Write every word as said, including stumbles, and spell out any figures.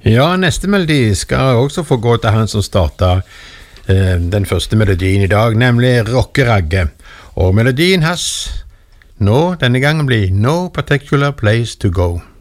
Ja, neste melodi skal også få gå til han som startet eh, den første melodien i dag, nemlig Rockeragge. Og melodien hans nå, denne gangen, blir No Particular Place to Go.